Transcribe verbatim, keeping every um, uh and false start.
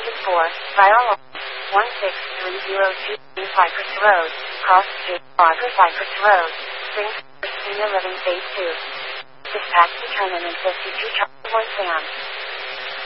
Logan four, Viral one six three zero two Cypress Road, Cross Street, Barker Cypress Road, Spring, Senior Living Phase two. Dispatch determinant fifty-two Charlie one Sam.